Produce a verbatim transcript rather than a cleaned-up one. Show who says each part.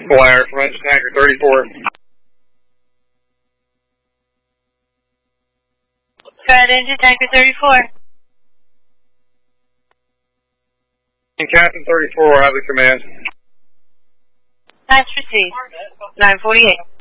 Speaker 1: Wire from engine tanker thirty-four.
Speaker 2: Go ahead, engine tanker thirty-four.
Speaker 1: And Captain thirty-four, have the command.
Speaker 2: That's received. nine forty-eight.